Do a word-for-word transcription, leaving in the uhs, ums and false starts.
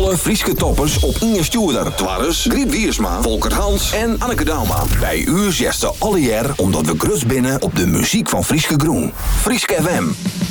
Alle Frieske toppers op Inge Stuurder. Twarres, Griet Wiersma, Volker Hans en Anneke Dauma. Bij u zesde alle jaar omdat we grus binnen op de muziek van Frieske Groen. Frieske F M.